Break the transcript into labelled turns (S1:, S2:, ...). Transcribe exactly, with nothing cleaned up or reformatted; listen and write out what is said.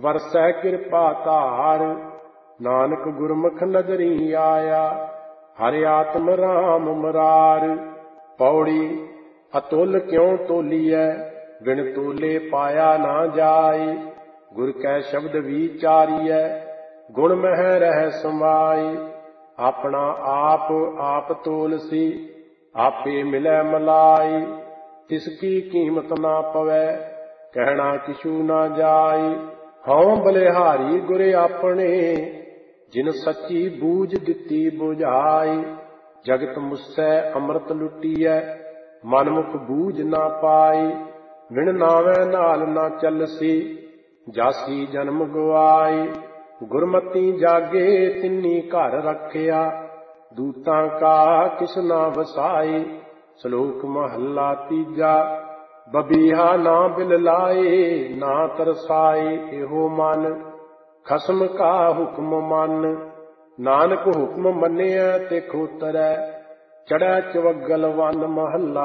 S1: ਵਰਸੈ ਕਿਰਪਾ ਧਾਰ। ਨਾਨਕ ਗੁਰਮੁਖ ਨਜ਼ਰੀ ਆਇਆ, ਹਰਿ ਆਤਮ ਰਾਮ ਮਰਾਰ। ਪੌੜੀ ਅਤੁਲ ਕਿਉ ਤੋਲੀਐ, ਬਿਨ ਤੋਲੇ ਪਾਇਆ ਨਾ ਜਾਏ। ਗੁਰ ਕੈ ਸ਼ਬਦ ਵਿਚਾਰੀਐ, ਗੁਣ ਮਹਿ ਰਹਿ ਸਮਾਏ। ਆਪਣਾ ਆਪ ਆਪ ਤੋਲਸੀ, ਆਪੇ ਮਿਲੈ ਮਲਾਈ। ਤਿਸ ਕੀ ਕੀਮਤ ਨਾ ਪਵੈ, ਕਹਿਣਾ ਕਿਛੂ ਨਾ ਜਾਏ। ਹਉ ਬਲਿਹਾਰੀ ਗੁਰ ਆਪਣੇ, ਜਿਨ ਸੱਚੀ ਬੂਝ ਦਿੱਤੀ ਬੁਝਾਈ। ਜਗਤ ਮੁਸੈ ਅੰਮ੍ਰਿਤ ਲੁਟੀਐ, ਮਨਮੁਖ ਬੂਝ ਨਾ ਪਾਈ। ਬਿਨ ਨਾਵੈ ਨਾਲ ਨਾ ਚੱਲਸੀ, ਜਾਸੀ ਜਨਮ ਗਵਾਈ। ਗੁਰਮਤੀ ਜਾਗੇ ਤਿੰਨੀ ਘਰ ਰੱਖਿਆ, ਦੂਤਾਂ ਕਾ ਕਿਸ ਨਾ ਵਸਾਈ। ਸ਼ਲੋਕ ਮਹੱਲਾ ਤੀਜਾ। ਬਬੀਹਾ ਨਾ ਬਿਲ ਲਾਏ, ਨਾ ਤਰਸਾਏ ਇਹੋ ਮਨ। ਖਸਮ ਕਾ ਹੁਕਮ ਮੰਨ, ਨਾਨਕ ਹੁਕਮ ਮੰਨਿਆ ਤੇ ਖੋਤਰੈ। ਚੜ੍ਹੈ ਚਵੱਗਲ ਵਨ ਮਹੱਲਾ